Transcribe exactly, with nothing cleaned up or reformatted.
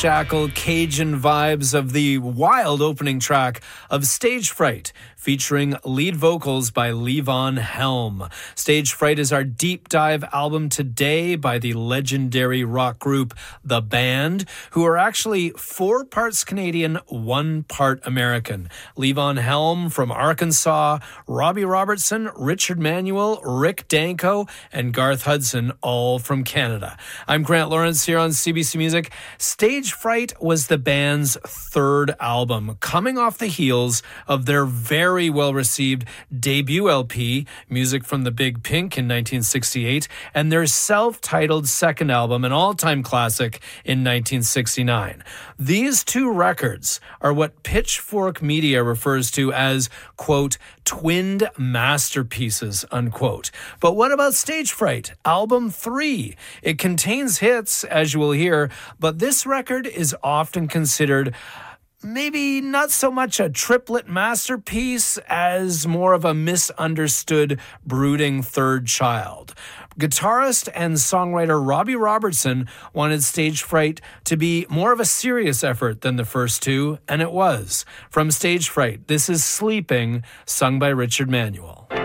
Jackal Cajun vibes of the wild opening track of Stage Fright, featuring lead vocals by Levon Helm. Stage Fright is our deep dive album today by the legendary rock group The Band, who are actually four parts Canadian, one part American. Levon Helm from Arkansas, Robbie Robertson, Richard Manuel, Rick Danko, and Garth Hudson, all from Canada. I'm Grant Lawrence here on C B C Music. Stage Fright was the band's third album, coming off the heels of their very well-received debut L P, Music from the Big Pink, in nineteen sixty-eight, and their self-titled second album, an all-time classic, in nineteen sixty-nine. These two records are what Pitchfork Media refers to as, quote, twinned masterpieces, unquote. But what about Stage Fright, album three? It contains hits, as you will hear, but this record is often considered maybe not so much a triplet masterpiece as more of a misunderstood, brooding third child. Guitarist and songwriter Robbie Robertson wanted Stage Fright to be more of a serious effort than the first two, and it was. From Stage Fright, this is Sleeping, sung by Richard Manuel.